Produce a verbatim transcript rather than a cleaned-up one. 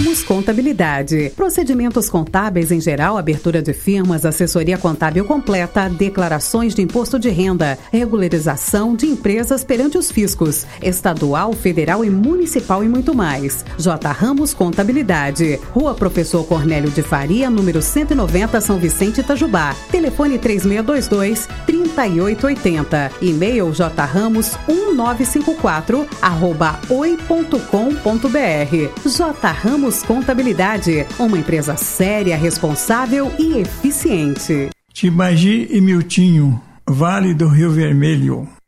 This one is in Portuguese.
Ramos Contabilidade. Procedimentos contábeis em geral, abertura de firmas, assessoria contábil completa, declarações de imposto de renda, regularização de empresas perante os fiscos, estadual, federal e municipal e muito mais. J. Ramos Contabilidade. Rua Professor Cornélio de Faria, número cento e noventa, São Vicente, Itajubá. Telefone três seis dois dois, três oito oito zero. E-mail jramos um nove cinco quatro arroba oi ponto com ponto br. J. Ramos Contabilidade, uma empresa séria, responsável e eficiente. Tibagi e Miltinho, Vale do Rio Vermelho.